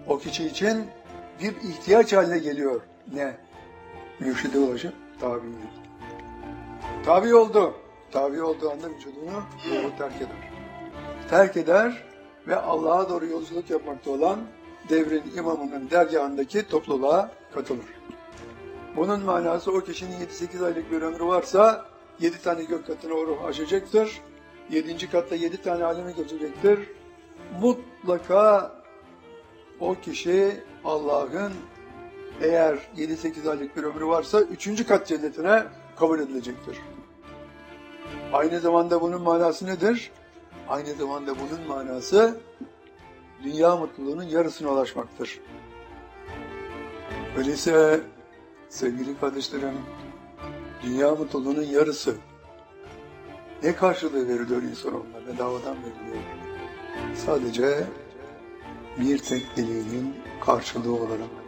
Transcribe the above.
o kişi için bir ihtiyaç haline geliyor. Ne? Mürşide ulaşıp tabi. Tabi oldu. Tabi olduğu anda vücudunu terk eder. Terk eder ve Allah'a doğru yolculuk yapmakta olan devrin imamının dergahındaki topluluğa katılır. Bunun manası o kişinin 7-8 aylık bir ömrü varsa 7 tane gök katını o ruh aşacaktır. 7. katta 7 tane alemi geçecektir. Mutlaka o kişi Allah'ın eğer 7-8 aylık bir ömrü varsa 3. kat cennetine kabul edilecektir. Aynı zamanda bunun manası nedir? Aynı zamanda bunun manası dünya mutluluğunun yarısına ulaşmaktır. Öyleyse sevgili kardeşlerim, dünya mutluluğunun yarısı ne karşılığı veriliyor insanoğluna? Bedavadan veriliyor. Sadece bir tek dileğinin karşılığı olarak.